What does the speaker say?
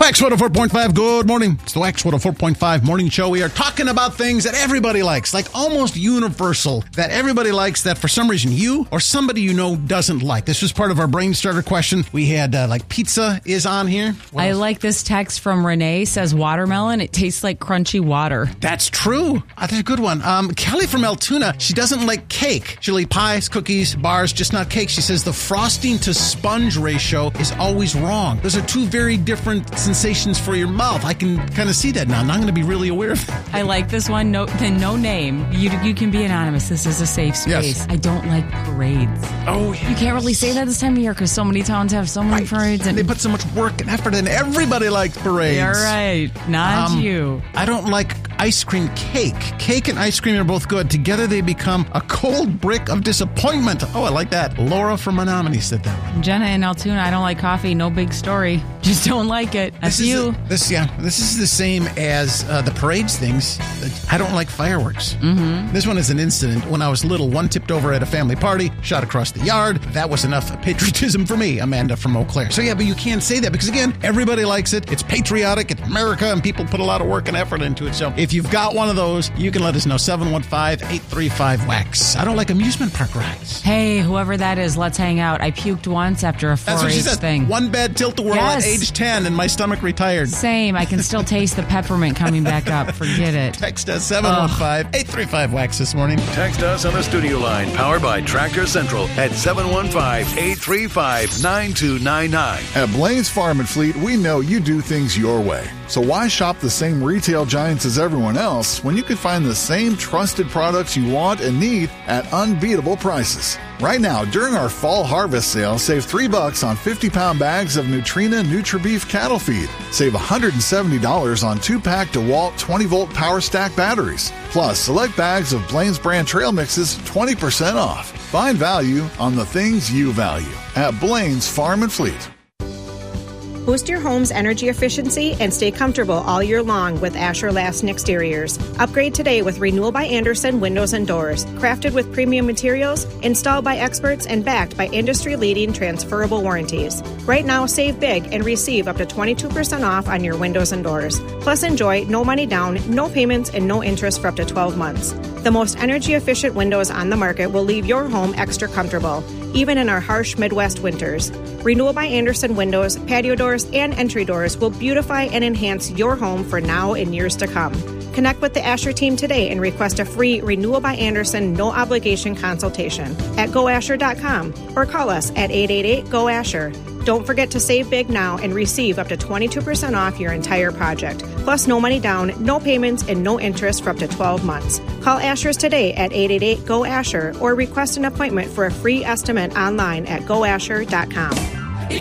Wax 104.5, good morning. It's the Wax 104.5 morning show. We are talking about things that everybody likes, like almost universal, that everybody likes that for some reason you or somebody you know doesn't like. This was part of our brain starter question. We had like pizza is on here. I like this text from Renee, says watermelon. It tastes like crunchy water. That's true. That's a good one. Kelly from Altoona, she doesn't like cake. She'll eat pies, cookies, bars, just not cake. She says the frosting to sponge ratio is always wrong. Those are two very different sensations for your mouth. I can kind of see that now. Now I'm going to be really aware of that. I like this one. No name. You can be anonymous. This is a safe space. Yes. I don't like parades. Oh, yeah. You can't really say that this time of year because so many towns have so many parades. And they put so much work and effort in. Everybody likes parades. You're right. Not you. I don't like ice cream cake. Cake and ice cream are both good. Together they become a cold brick of disappointment. Oh, I like that. Laura from Menominee said that one. Jenna in Altoona, I don't like coffee. No big story. Just don't like it. That's you. This is the same as the parades things. I don't like fireworks. Mm-hmm. This one is an incident. When I was little, one tipped over at a family party, shot across the yard. That was enough patriotism for me, Amanda from Eau Claire. So yeah, but you can't say that because again, everybody likes it. It's patriotic. It's America, and people put a lot of work and effort into it. So if you've got one of those, you can let us know. 715-835-WAX. I don't like amusement park rides. Hey, whoever that is, let's hang out. I puked once after a 4-H That's what she said. thing. One bad tilt-a-whirl at age 10 and my stomach retired. Same. I can still taste the peppermint coming back up. Forget it. Text us 715-835-WAX this morning. Text us on the studio line, powered by Tractor Central at 715-835-9299. At Blaine's Farm and Fleet, we know you do things your way. So why shop the same retail giants as everyone else when you can find the same trusted products you want and need at unbeatable prices? Right now, during our fall harvest sale, save $3 on 50-pound bags of Nutrena NutriBeef cattle feed. Save $170 on 2-pack DeWalt 20-volt Power Stack batteries. Plus, select bags of Blaine's brand trail mixes 20% off. Find value on the things you value at Blaine's Farm and Fleet. Boost your home's energy efficiency and stay comfortable all year long with Asher Lasten Exteriors. Upgrade today with Renewal by Andersen Windows and Doors. Crafted with premium materials, installed by experts, and backed by industry-leading transferable warranties. Right now, save big and receive up to 22% off on your windows and doors. Plus, enjoy no money down, no payments, and no interest for up to 12 months. The most energy-efficient windows on the market will leave your home extra comfortable, even in our harsh Midwest winters. Renewal by Andersen windows, patio doors, and entry doors will beautify and enhance your home for now and years to come. Connect with the Asher team today and request a free Renewal by Andersen no-obligation consultation at goasher.com or call us at 888-GO-ASHER. Don't forget to save big now and receive up to 22% off your entire project. Plus, no money down, no payments, and no interest for up to 12 months. Call Asher's today at 888-GO-ASHER or request an appointment for a free estimate online at goasher.com.